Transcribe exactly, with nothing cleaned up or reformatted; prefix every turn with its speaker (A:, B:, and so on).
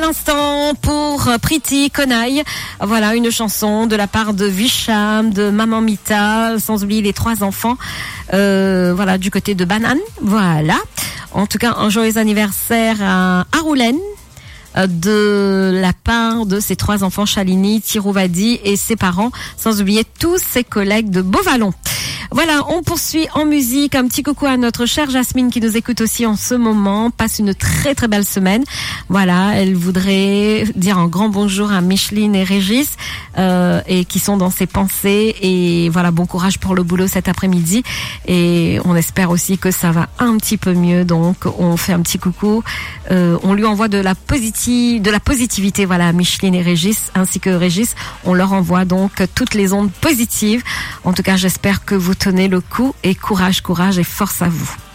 A: l'instant pour Priti Konai. Voilà, une chanson de la part de Visham, de Maman Mita, sans oublier les trois enfants. Euh, voilà, du côté de Banane. Voilà. En tout cas, un joyeux anniversaire à Aroulen, de la part de ses trois enfants, Shalini, Tirouvadi et ses parents, sans oublier tous ses collègues de Beauvallon. Voilà, on poursuit en musique. Un petit coucou à notre chère Jasmine qui nous écoute aussi en ce moment. Passe une très très belle semaine. Voilà, elle voudrait dire un grand bonjour à Micheline et Régis euh, et qui sont dans ses pensées. Et voilà, bon courage pour le boulot cet après-midi. Et on espère aussi que ça va un petit peu mieux. Donc, on fait un petit coucou. Euh, on lui envoie de la positive, de la positivité. Voilà, à Micheline et Régis ainsi que Régis. On leur envoie donc toutes les ondes positives. En tout cas, j'espère que vous tenez le coup et courage, courage et force à vous.